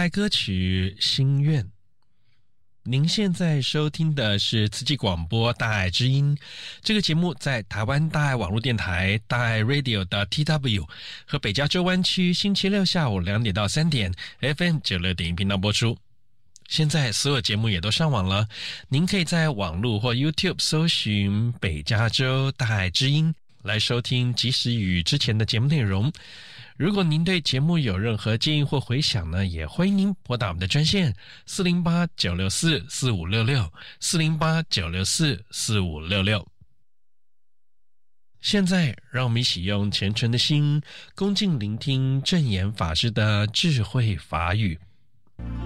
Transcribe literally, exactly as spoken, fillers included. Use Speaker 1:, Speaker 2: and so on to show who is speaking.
Speaker 1: 爱歌曲《心愿》。您现在收听的是慈济广播大爱之音，这个节目在台湾大爱网络电台大爱 Radio 的 T W 和北加州湾区星期六下午两点到三点 F M 九六点一频道播出。现在所有节目也都上网了，您可以在网络或 YouTube 搜寻北加州大爱之音来收听即时与之前的节目内容。如果您对节目有任何建议或回响呢，也欢迎您拨打我们的专线四零八九六四四五六六 四零八九六四四五六六。现在让我们一起用虔诚的心恭敬聆听证严法师的智慧法语。